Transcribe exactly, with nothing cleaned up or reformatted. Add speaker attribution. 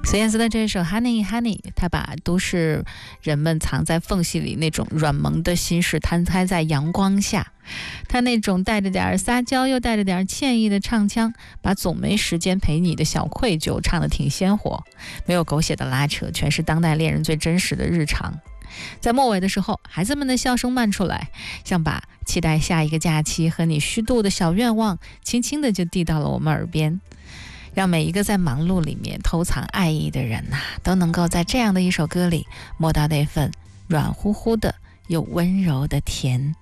Speaker 1: 孙燕姿的这首 Honey Honey， 她把都市人们藏在缝隙里那种软萌的心事摊开在阳光下，她那种带着点撒娇又带着点歉意的唱腔，把总没时间陪你的小愧疚唱得挺鲜活，没有狗血的拉扯，全是当代恋人最真实的日常。在末尾的时候，孩子们的笑声漫出来，像把期待下一个假期和你虚度的小愿望轻轻的就递到了我们耳边，让每一个在忙碌里面偷藏爱意的人呐、啊，都能够在这样的一首歌里摸到那份软乎乎的又温柔的甜。